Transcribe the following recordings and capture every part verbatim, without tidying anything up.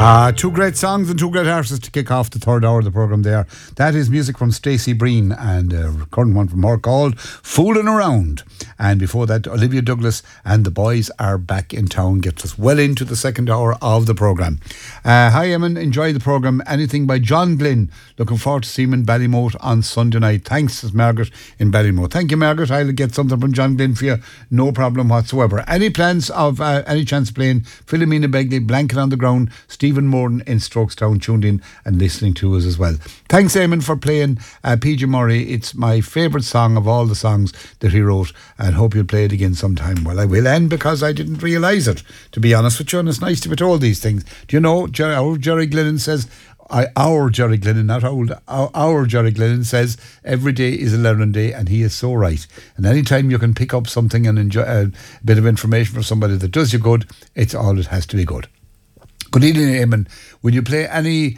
Uh, two great songs and two great artists to kick off the third hour of the programme there. That is music from Stacey Breen and a current one from her called Fooling Around. And before that, Olivia Douglas and The Boys Are Back in Town gets us well into the second hour of the programme. Uh, hi Eamon, enjoy the programme. Anything by John Glynn. Looking forward to seeing him in Ballymote on Sunday night. Thanks, says Margaret in Ballymote. Thank you, Margaret. I'll get something from John Glynn for you. No problem whatsoever. Any plans of uh, any chance of playing Philomena Begley, Blanket on the Ground, Stephen Morden in Strokestown tuned in and listening to us as well. Thanks Eamon for playing uh, P J Murray. It's my favourite song of all the songs that he wrote, and hope you'll play it again sometime. Well, I will, and because I didn't realise it, to be honest with you, and it's nice to be told these things. Do you know, Jerry, our Jerry Glennon says, I, our Jerry Glennon, not old, our, our Jerry Glennon says every day is a learning day, and he is so right. And anytime you can pick up something and enjoy uh, a bit of information from somebody that does you good, it's all it has to be good. Good evening, Eamon. Will you play any,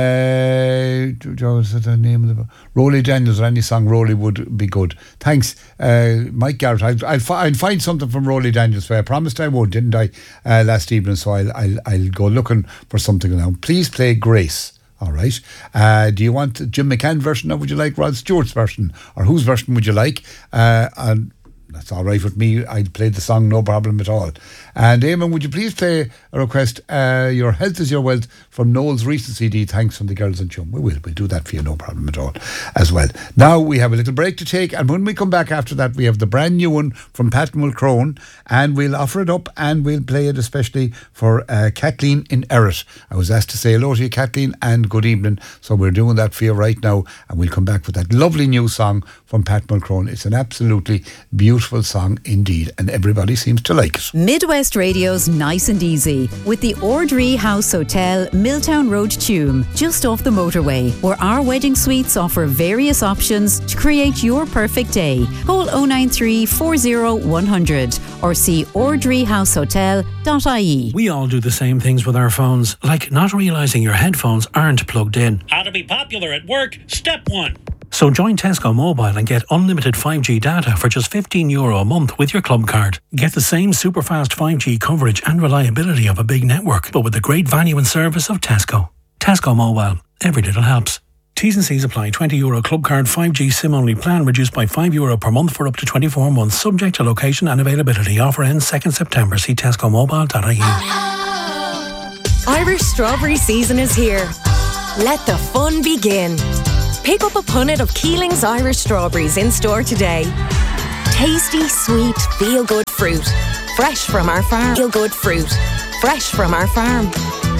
uh, what's the name of the Rolly Daniels or any song Rolly would be good? Thanks, uh, Mike Garrett. I'll, I'll, fi- I'll find something from Rolly Daniels. I promised I would, didn't I, uh, last evening? So I'll, I'll, I'll go looking for something now. Please play Grace. All right. Uh, do you want the Jim McCann version, or would you like Rod Stewart's version, or whose version would you like? Uh, and that's all right with me. I'd play the song, no problem at all. And Eamon, would you please play a request, uh, Your Health is Your Wealth, from Noel's recent C D, Thanks from the Girls and Chum. We will, we'll do that for you, no problem at all, as well. Now we have a little break to take, and when we come back after that, we have the brand new one from Pat Mulcrone, and we'll offer it up and we'll play it especially for uh, Kathleen in Errett. I was asked to say hello to you, Kathleen, and good evening, so we're doing that for you right now, and we'll come back with that lovely new song from Pat Mulcrone. It's an absolutely beautiful song indeed, and everybody seems to like it. Midwest Radio's Nice and Easy with the Ordree House Hotel, Milltown Road, Tuam, just off the motorway, where our wedding suites offer various options to create your perfect day. Call oh nine three, four oh, one hundred or see ordree house hotel dot I E. We all do the same things with our phones, like not realising your headphones aren't plugged in. How to be popular at work, step one. So join Tesco Mobile and get unlimited five G data for just fifteen euro a month with your club card. Get the same super fast five G coverage and reliability of a big network, but with the great value and service of Tesco. Tesco Mobile. Every little helps. T's and C's apply. twenty euro club card five G SIM only plan reduced by five euro per month for up to twenty-four months, subject to location and availability. Offer ends second September. See tesco mobile dot I E. Irish strawberry season is here. Let the fun begin. Pick up a punnet of Keeling's Irish strawberries in store today. Tasty, sweet, feel-good fruit. Fresh from our farm. Feel-good fruit. Fresh from our farm.